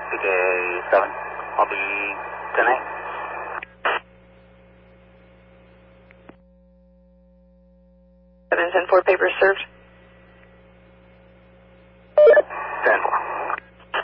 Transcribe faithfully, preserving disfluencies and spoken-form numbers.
P K seven. I'll be ten eight. seven ten four papers served. ten